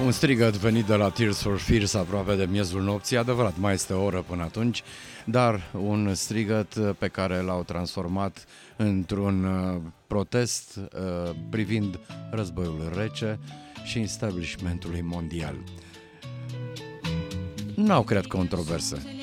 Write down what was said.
Un strigăt venit de la Tears for Fears aproape de miezul nopții, adevărat, mai este o oră până atunci, dar un strigăt pe care l-au transformat într-un protest privind războiul rece și establishmentului mondial. N-au creat controverse.